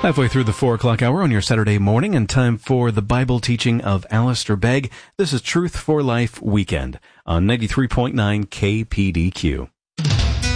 Halfway through the 4 o'clock hour on your Saturday morning, and time for the Bible teaching of Alistair Begg. This is Truth for Life Weekend on 93.9 KPDQ.